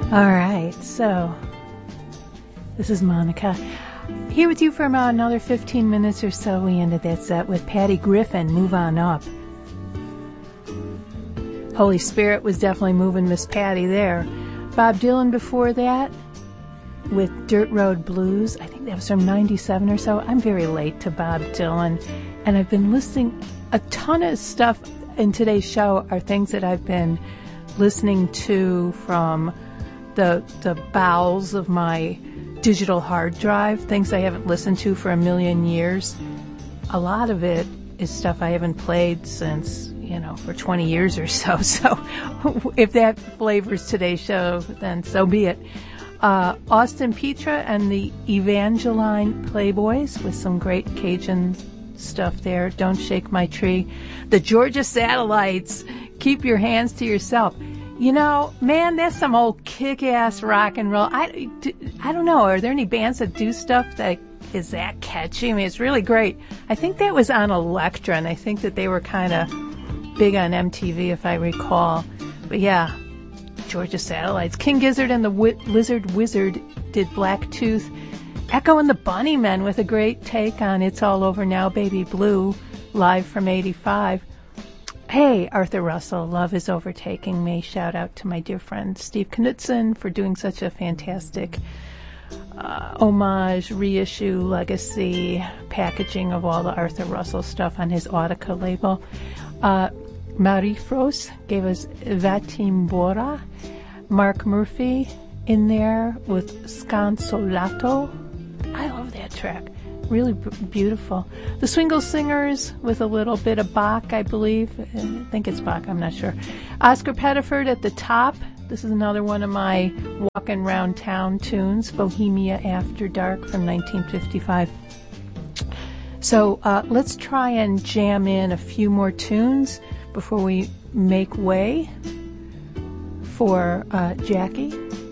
All right, so this is Monica here with you for about another 15 minutes or so. We ended that set with Patty Griffin, Move On Up. Holy Spirit was definitely moving Miss Patty there. Bob Dylan before that with Dirt Road Blues. I think that was from 97 or so. I'm very late to Bob Dylan, and I've been listening. A ton of stuff in today's show are things that I've been listening to from the bowels of my digital hard drive, things I haven't listened to for a million years. A lot of it is stuff I haven't played since, for 20 years or so. So if that flavors today's show, then so be it. Austin Petra and the Evangeline Playboys with some great Cajun stuff there. Don't Shake My Tree. The Georgia Satellites, Keep Your Hands to Yourself. Man, that's some old kick-ass rock and roll. I don't know. Are there any bands that do stuff that is that catchy? I mean, it's really great. I think that was on Elektra, and I think that they were kind of big on MTV, if I recall. But yeah, Georgia Satellites. King Gizzard and the Lizard Wizard did Black Tooth. Echo and the Bunnymen with a great take on It's All Over Now, Baby Blue, live from 85. Hey, Arthur Russell, love is overtaking me. Shout out to my dear friend Steve Knutson for doing such a fantastic homage, reissue, legacy, packaging of all the Arthur Russell stuff on his Audica label. Marie Fros gave us Vatimbora. Mark Murphy in there with Scansolato. I love that track. Really beautiful. The Swingle Singers with a little bit of Bach, I believe. I think it's Bach, I'm not sure. Oscar Pettiford at the top. This is another one of my walking around town tunes, Bohemia After Dark from 1955. So let's try and jam in a few more tunes before we make way for Jackie.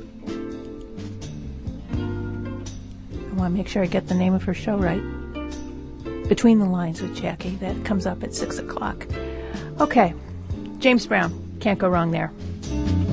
I want to make sure I get the name of her show right. Between the Lines with Jackie. That comes up at 6 o'clock. Okay. James Brown. Can't go wrong there.